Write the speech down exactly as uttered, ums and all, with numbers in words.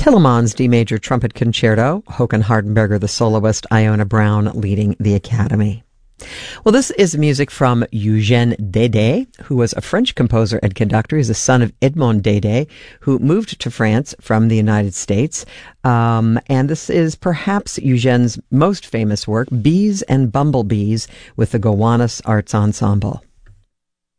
Tillemans D Major Trumpet Concerto, Håkan Hardenberger the soloist, Iona Brown leading the Academy. Well, this is music from Eugène Dédé, who was a French composer and conductor. He's the son of Edmond Dédé, who moved to France from the United States. Um, and this is perhaps Eugène's most famous work, Bees and Bumblebees, with the Gowanus Arts Ensemble.